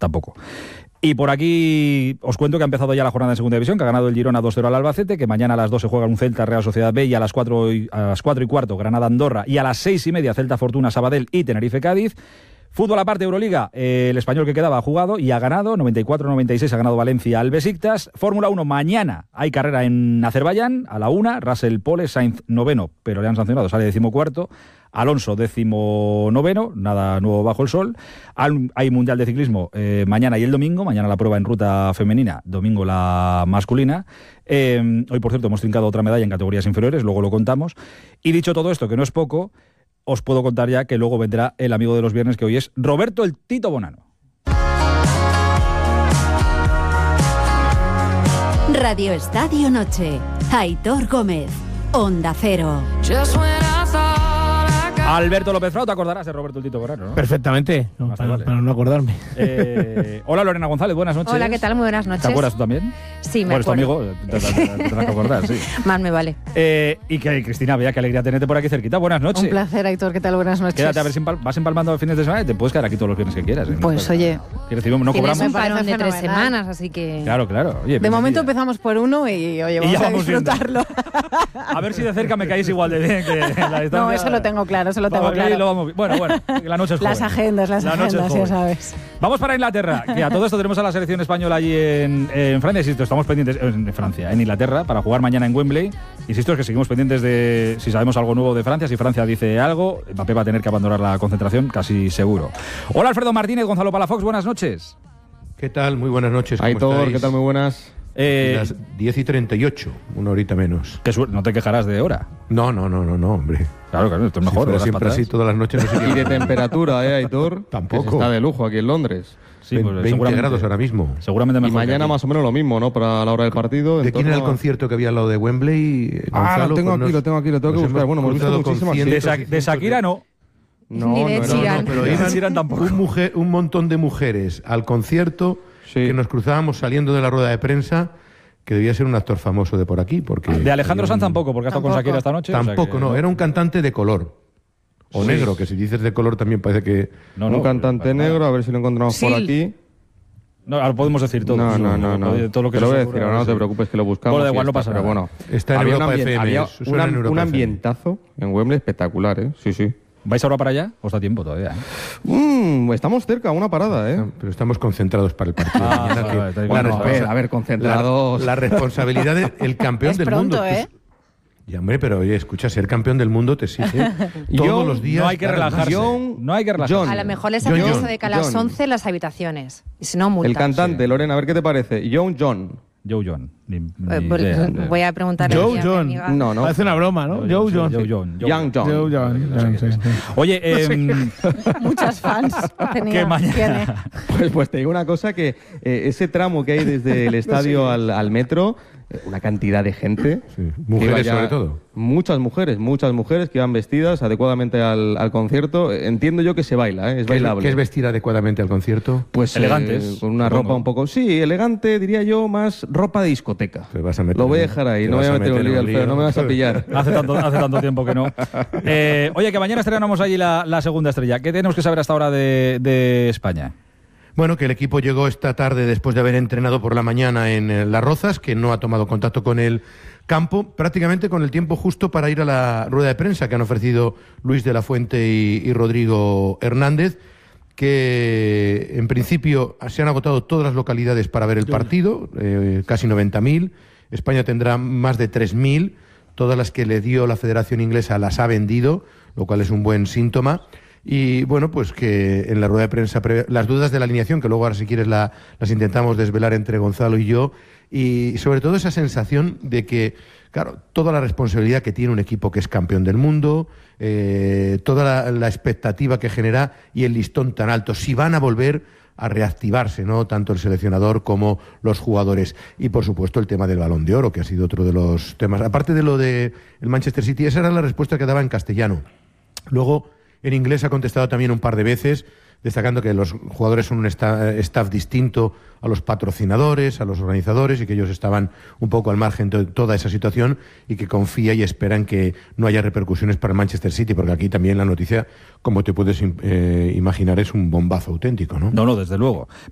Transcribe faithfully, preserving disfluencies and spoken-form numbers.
tampoco. Y por aquí os cuento que ha empezado ya la jornada de segunda división, que ha ganado el Girona dos cero al Albacete, que mañana a las dos se juega un Celta Real Sociedad B y a las cuatro y, a las cuatro y cuarto Granada Andorra y a las seis y media Celta Fortuna Sabadell y Tenerife Cádiz. Fútbol aparte, Euroliga, eh, el español que quedaba ha jugado y ha ganado, noventa y cuatro noventa y seis ha ganado Valencia al Besiktas. Fórmula uno, mañana hay carrera en Azerbaiyán, a la una, Russell Pole, Sainz noveno, pero le han sancionado, sale decimocuarto. Alonso décimo noveno, nada nuevo bajo el sol. Hay Mundial de Ciclismo eh, mañana y el domingo, mañana la prueba en ruta femenina, domingo la masculina. Eh, hoy, por cierto, hemos trincado otra medalla en categorías inferiores, luego lo contamos. Y dicho todo esto, que no es poco, os puedo contar ya que luego vendrá el amigo de los viernes, que hoy es Roberto el Tito Bonano. Radio Estadio Noche, Aitor Gómez, Onda Cero. Alberto López Frau, te acordarás de Roberto el Tito Bonano, ¿no? Perfectamente, no, para, vale. para no acordarme. Eh, hola Lorena González, buenas noches. Hola, ¿qué tal? Muy buenas noches. ¿Te acuerdas tú también? Sí, me bueno, acuerdo. Bueno, es tu amigo, te, te, te tendrás que acordar, sí. Más me vale. Eh, y que Cristina, vea qué alegría tenerte por aquí cerquita. Buenas noches. Un placer, Aitor, ¿qué tal? Buenas noches. Quédate a ver si empal- vas empalmando fines de semana y te puedes quedar aquí todos los viernes que quieras. ¿eh? Pues no, oye, Quiero decir, no Tienes cobramos. un parón de tres fenomenal. semanas, así que... Claro, claro. Oye, de momento bienvenida. empezamos por uno y oye, Y vamos ya a vamos viendo. disfrutarlo. A ver si de cerca me caéis igual de bien que en la distancia. No, eso lo tengo claro, eso lo tengo Vamos, que ahí claro. lo vamos- Bueno, bueno, la noche es joven. Las agendas, las La noche es agendas, ya joven. sabes. Vamos para Inglaterra, que a todo esto tenemos a la selección española allí en, en Francia. Insisto, estamos pendientes en Francia, en Inglaterra, para jugar mañana en Wembley. Insisto, es que seguimos pendientes de si sabemos algo nuevo de Francia. Si Francia dice algo, Mbappé va a tener que abandonar la concentración, casi seguro. Hola Alfredo Martínez, Gonzalo Palafox, buenas noches. ¿Qué tal? Muy buenas noches. ¿Cómo Aitor, estáis? ¿qué tal? Muy buenas. Eh, Las diez y treinta y ocho, una horita menos. que su- no te quejarás de hora. No, no, no, no, no, hombre. Claro, claro, esto es Si mejor. fuera horas siempre para así atrás. todas las noches. No sería Y de temperatura, ¿eh, Aitor? Tampoco. Que se está de lujo aquí en Londres. Sí, pues, veinte seguramente- grados ahora mismo. Seguramente Y mejor. que mañana aquí. más o menos lo mismo, ¿no? Para la hora del partido. en ¿De quién era el torno a- concierto que había al lado de Wembley? Ah, Gonzalo? lo tengo Pues aquí, nos- lo tengo aquí, lo tengo que nos buscar. hemos Bueno, hemos visto cruzado con muchísimas. De, cientos Sha- y de cientos Shakira no. No, Ni de no, No, era- no, pero De iban Shakira tampoco. un, mujer, un montón de mujeres al concierto Sí. que nos cruzábamos saliendo de la rueda de prensa, que debía ser un actor famoso de por aquí. Porque De Alejandro había Sanz un- tampoco, porque ha estado con Tampoco. Shakira esta noche. o sea Tampoco, que- no. Era un cantante de color. O Sí. negro, que si dices de color también parece que... No, un no, cantante para nada. negro, a ver si lo encontramos por Sí. aquí. No, ahora podemos decir todo. No, no, no, no. Todo lo que te lo se voy a os decir, ocurra, ahora no sí. te preocupes que lo buscamos. Bueno, da y igual, ya no está, pasa pero nada. bueno. Está en había Europa un, ambien- F M, había suena un am- en Europa un F M. ambientazo en Wembley espectacular, ¿eh? Sí, sí. ¿Vais ahora para allá? ¿Os da tiempo todavía? ¿eh? Mm, estamos cerca, una parada, ¿eh? Pero estamos concentrados para el partido. Ah, Mañana, vale, que- vale, está bien. Bueno, la a ver, responsa- a ver, concentrados. La, la responsabilidad del campeón Es del pronto, mundo. ¿eh? Ya, hombre, pero oye, escucha, ser campeón del mundo te exige todos John, los días. No hay que dar el relajarse. John- No hay que relajarse. John. A lo mejor les John, hacen John, eso de que a las John. once las habitaciones. Y si no, multas. El cantante, Lorena, a ver qué te parece. John John. Joe John. Ni, ni Eh, pues, idea. voy a preguntarle Joe aquí a mi John. amiga. No, no. Parece una broma, ¿no? Joe sí, John. Joe John. Joe Young John. Joe John. John, sí, sí. Oye, em, Muchas fans tenía, que mañana- tiene. Pues, pues te digo una cosa, que eh, ese tramo que hay desde el estadio al, al metro, eh, una cantidad de gente. Sí, que mujeres iba ya- sobre todo. Muchas mujeres, muchas mujeres que iban vestidas adecuadamente al, al concierto. Entiendo yo que se baila, ¿eh? Es ¿Qué es, bailable. qué es vestir adecuadamente al concierto? Pues Elegantes, eh, con una supongo. ropa un poco, sí, elegante, diría yo, más ropa de discoteca. Te vas a meter Lo voy a en- dejar ahí, te no me vas voy a a meter en meter un lío, en un Alfredo, lío. no me vas a pillar. hace, tanto, hace tanto tiempo que no. Eh, oye, que mañana estrenamos allí la, la segunda estrella. ¿Qué tenemos que saber hasta ahora de, de España? Bueno, que el equipo llegó esta tarde después de haber entrenado por la mañana en eh, Las Rozas, que no ha tomado contacto con el campo, prácticamente con el tiempo justo para ir a la rueda de prensa que han ofrecido Luis de la Fuente y, y Rodrigo Hernández, que en principio se han agotado todas las localidades para ver el partido, eh, casi noventa mil. España tendrá más de tres mil. Todas las que le dio la Federación Inglesa las ha vendido, lo cual es un buen síntoma. Y bueno, pues que en la rueda de prensa, previa- las dudas de la alineación, que luego ahora si quieres la, las intentamos desvelar entre Gonzalo y yo, y sobre todo esa sensación de que, claro, toda la responsabilidad que tiene un equipo que es campeón del mundo, eh, toda la, la expectativa que genera y el listón tan alto, si van a volver a reactivarse, ¿no? Tanto el seleccionador como los jugadores. Y por supuesto el tema del Balón de Oro, que ha sido otro de los temas. Aparte de lo de el Manchester City, esa era la respuesta que daba en castellano. Luego, en inglés ha contestado también un par de veces, destacando que los jugadores son un sta- staff distinto a los patrocinadores, a los organizadores, y que ellos estaban un poco al margen de toda esa situación y que confía y espera en que no haya repercusiones para el Manchester City, porque aquí también la noticia, como te puedes eh, imaginar, es un bombazo auténtico, ¿no? No, no, desde luego.